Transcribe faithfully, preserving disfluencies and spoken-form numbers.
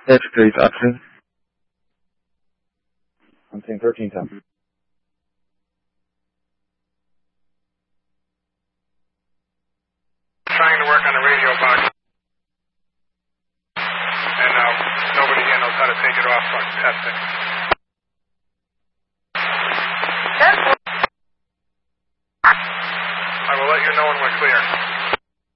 That's great, Austin. I'm saying thirteen times. Trying to work on the radio box, and uh, nobody here knows how to take it off, so I'm testing.